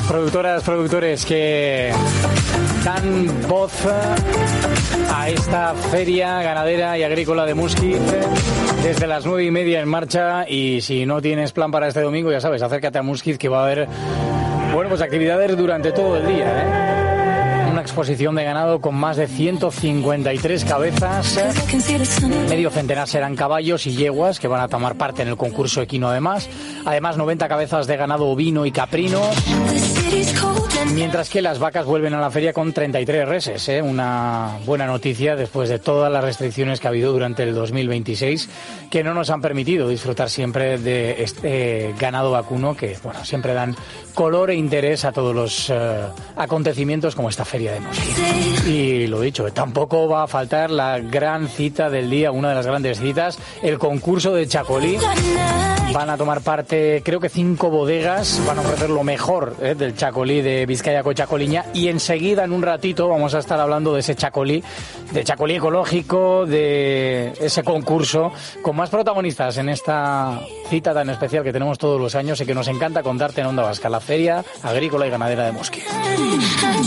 productoras, productores que dan voz a esta feria ganadera y agrícola de Muskiz desde las 9:30 en marcha. Y si no tienes plan para este domingo, ya sabes, acércate a Muskiz, que va a haber, bueno, pues actividades durante todo el día, Una exposición de ganado con más de 153 cabezas. Medio centenar serán caballos y yeguas que van a tomar parte en el concurso equino además. Además, 90 cabezas de ganado ovino y caprino. Mientras que las vacas vuelven a la feria con 33 reses, Una buena noticia después de todas las restricciones que ha habido durante el 2026, que no nos han permitido disfrutar siempre de este ganado vacuno que, bueno, siempre dan color e interés a todos los acontecimientos como esta feria de Muskiz. Y lo dicho, tampoco va a faltar la gran cita del día, una de las grandes citas, el concurso de chacolí. Van a tomar parte, creo que 5 bodegas, van a ofrecer lo mejor del chacolí de Vizcaya-Cochacoliña, y enseguida, en un ratito, vamos a estar hablando de ese chacolí, de chacolí ecológico, de ese concurso, con más protagonistas en esta cita tan especial que tenemos todos los años y que nos encanta contarte en Onda Vasca, la Feria Agrícola y Ganadera de Muskiz.